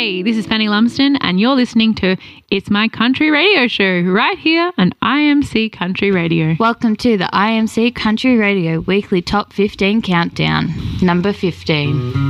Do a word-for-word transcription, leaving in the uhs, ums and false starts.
Hey, this is Fanny Lumsden, and you're listening to It's My Country Radio Show right here on I M C Country Radio. Welcome to the I M C Country Radio Weekly Top fifteen Countdown, number fifteen.